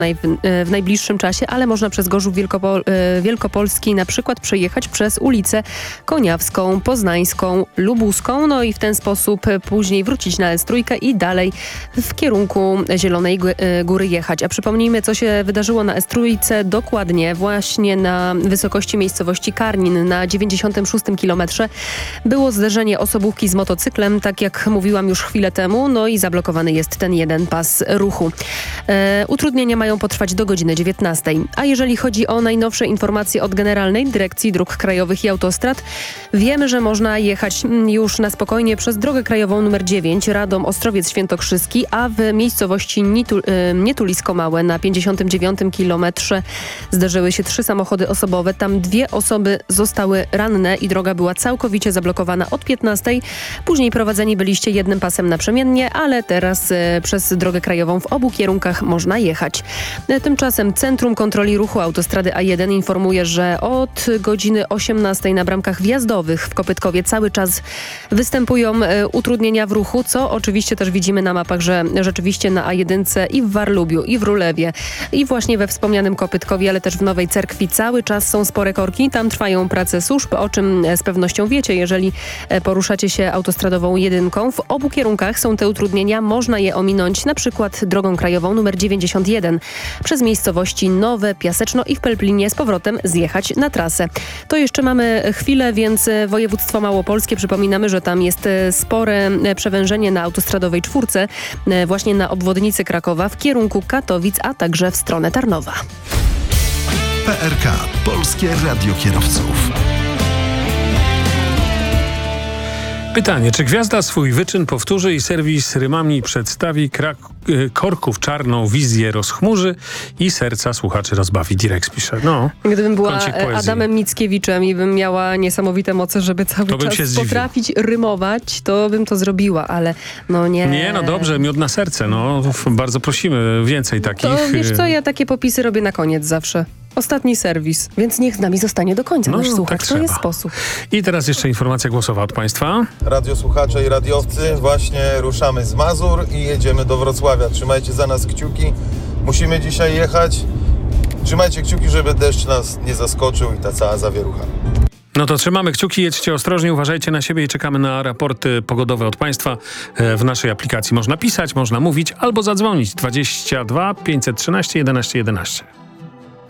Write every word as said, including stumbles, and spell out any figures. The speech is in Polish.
w najbliższym czasie, ale można przez Gorzów Wielkopol- Wielkopolski na przykład przejechać przez ulicę Koniawską, Poznańską, Lubuską, no i w ten sposób później wrócić na S trzy i dalej w kierunku Zielonej Góry jechać. A przypomnijmy, co się wydarzyło na S trzy dokładnie właśnie na wysokości miejscowości Karnin na dziewięćdziesiątym szóstym kilometrze. Było zderzenie osobówki z motocyklem, tak jak mówiłam już chwilę temu, no i zablokowany jest ten jeden pas ruchu. E, utrudnienia mają potrwać do godziny dziewiętnastej. A jeżeli chodzi o najnowsze informacje od Generalnej Dyrekcji Dróg Krajowych i Autostrad, wiemy, że można jechać już na spokojnie przez drogę krajową nr dziewięć, Radom, Ostrowiec Świętokrzyski, a w miejscowości Nitul, y, Nietulisko Małe na pięćdziesiątym dziewiątym kilometrze zderzyły się trzy samochody osobowe. Tam dwie osoby zostały ranne i droga była całkowicie zablokowana od piętnastej. Później prowadzeni byliście jednym pasem naprzemiennie, ale teraz y, przez drogę krajową w obu kierunkach można jechać. Tymczasem Centrum Kontroli Ruchu Autostrady A jeden informuje, że od godziny osiemnastej na bramkach wjazdowych w Kopytkowie cały czas występują utrudnienia w ruchu, co oczywiście też widzimy na mapach, że rzeczywiście na A jeden i w Warlubiu, i w Rulewie, i właśnie we wspomnianym Kopytkowie, ale też w Nowej Cerkwi cały czas są spore korki. Tam trwają prace służb, o czym z pewnością wiecie, jeżeli poruszacie się autostradową jedynką. W obu kierunkach są te utrudnienia, można je ominąć na przykład drogą krajową nr dziewięćdziesiąt jeden. Przez miejscowości Nowe, Piaseczno i w Pelplinie z powrotem zjechać na trasę. To jeszcze mamy chwilę, więc województwo małopolskie, przypominamy, że tam jest spore przewężenie na autostradowej czwórce, właśnie na obwodnicy Krakowa w kierunku Katowic, a także w stronę Tarnowa. P R K. Polskie Radio Kierowców. Pytanie, czy Gwiazda swój wyczyn powtórzy i serwis rymami przedstawi, krak- korków czarną wizję rozchmurzy i serca słuchaczy rozbawi? Direx pisze. No, Gdybym była Adamem Mickiewiczem i bym miała niesamowite moce, żeby cały to czas potrafić rymować, to bym to zrobiła, ale no nie. Nie, no dobrze, miód na serce. No, bardzo prosimy, więcej takich. To wiesz co, ja takie popisy robię na koniec zawsze. Ostatni serwis, więc niech z nami zostanie do końca no, nasz słuchacz. Tak to jest sposób. I teraz jeszcze informacja głosowa od Państwa. Radiosłuchacze i radiowcy, właśnie ruszamy z Mazur i jedziemy do Wrocławia. Trzymajcie za nas kciuki. Musimy dzisiaj jechać. Trzymajcie kciuki, żeby deszcz nas nie zaskoczył i ta cała zawierucha. No to trzymamy kciuki, jedźcie ostrożnie, uważajcie na siebie i czekamy na raporty pogodowe od Państwa. W naszej aplikacji można pisać, można mówić albo zadzwonić dwadzieścia dwa pięćset trzynaście jedenaście jedenaście.